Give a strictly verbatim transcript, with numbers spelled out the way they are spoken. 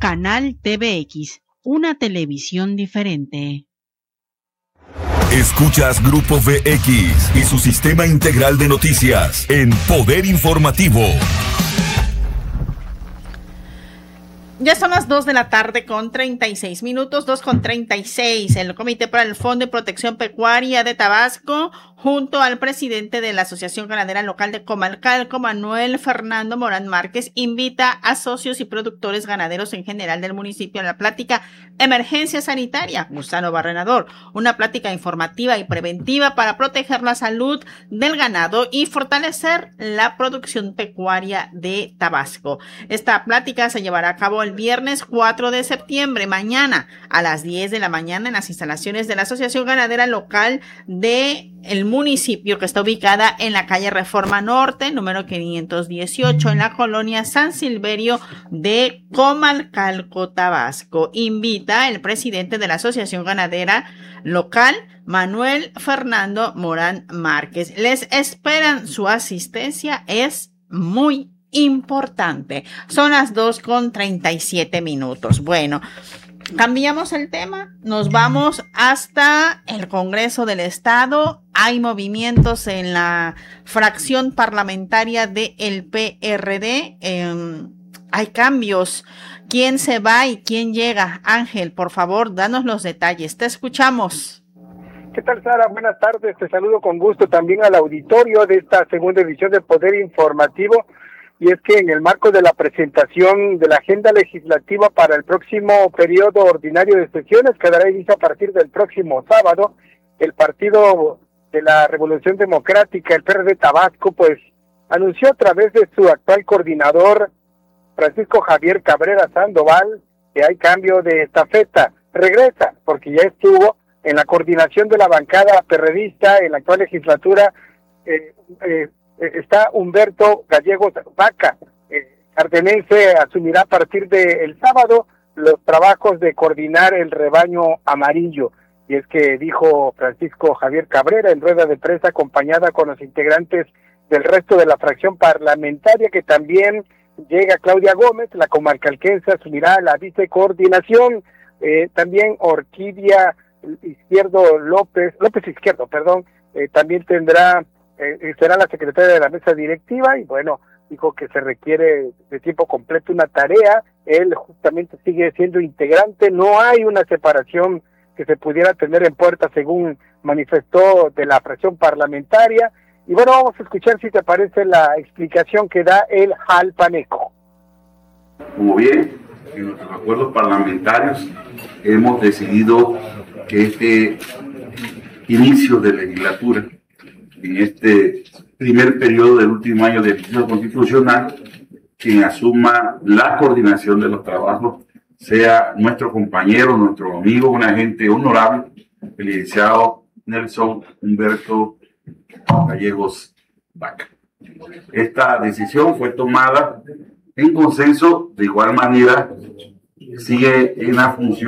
Canal T V X, una televisión diferente. Escuchas Grupo V X y su sistema integral de noticias en Poder Informativo. Ya son las dos de la tarde con treinta y seis minutos, dos con treinta y seis. El Comité para el Fondo de Protección Pecuaria de Tabasco, junto al presidente de la Asociación Ganadera Local de Comalcalco, Manuel Fernando Morán Márquez, invita a socios y productores ganaderos en general del municipio a la plática Emergencia Sanitaria Gusano Barrenador, una plática informativa y preventiva para proteger la salud del ganado y fortalecer la producción pecuaria de Tabasco. Esta plática se llevará a cabo el viernes cuatro de septiembre, mañana a las diez de la mañana en las instalaciones de la Asociación Ganadera Local de el municipio, que está ubicada en la calle Reforma Norte, número quinientos dieciocho, en la colonia San Silverio de Comalcalco, Tabasco. Invita el presidente de la Asociación Ganadera Local, Manuel Fernando Morán Márquez. Les esperan, su asistencia es muy importante. Son las dos con treinta y siete minutos. Bueno, cambiamos el tema, nos vamos hasta el Congreso del Estado. Hay movimientos en la fracción parlamentaria del P R D. Eh, hay cambios. ¿Quién se va y quién llega? Ángel, por favor, danos los detalles. Te escuchamos. ¿Qué tal, Sara? Buenas tardes. Te saludo con gusto también al auditorio de esta segunda edición de Poder Informativo. Y es que en el marco de la presentación de la agenda legislativa para el próximo periodo ordinario de sesiones, que dará inicio a partir del próximo sábado, el Partido de la Revolución Democrática, el P R D Tabasco, pues anunció a través de su actual coordinador, Francisco Javier Cabrera Sandoval, que hay cambio de estafeta. Regresa, porque ya estuvo en la coordinación de la bancada perredista en la actual legislatura. eh, eh, está Humberto Gallegos Vaca, eh, cardenense, asumirá a partir del sábado los trabajos de coordinar el rebaño amarillo. Y es que dijo Francisco Javier Cabrera en rueda de prensa, acompañada con los integrantes del resto de la fracción parlamentaria, que también llega Claudia Gómez, la comalcalquense, asumirá la vicecoordinación. Eh, también Orquídea Izquierdo López, López Izquierdo, perdón, eh, también tendrá Eh, será la secretaria de la mesa directiva. Y bueno, dijo que se requiere de tiempo completo una tarea. Él justamente sigue siendo integrante, no hay una separación que se pudiera tener en puerta, según manifestó, de la fracción parlamentaria. Y bueno, vamos a escuchar, si te parece, la explicación que da el Jalpaneco. Como bien, en nuestros acuerdos parlamentarios hemos decidido que este inicio de legislatura, en este primer periodo del último año de ejercicio constitucional, quien asuma la coordinación de los trabajos sea nuestro compañero, nuestro amigo, una gente honorable, el licenciado Nelson Humberto Gallegos Vaca. Esta decisión fue tomada en consenso. De igual manera, sigue en la función